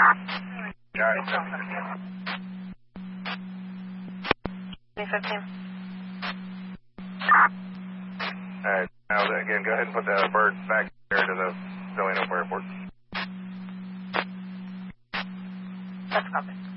Got it. 2015. Alright, now again, go ahead and put the bird back here to the Delano Airport. That's copy.